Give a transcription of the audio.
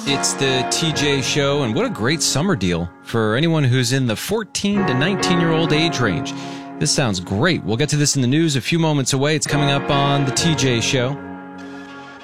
It's the TJ Show, and what a great summer deal for anyone who's in the 14 to 19-year-old age range. This sounds great. We'll get to this in the news a few moments away. It's coming up on the TJ Show.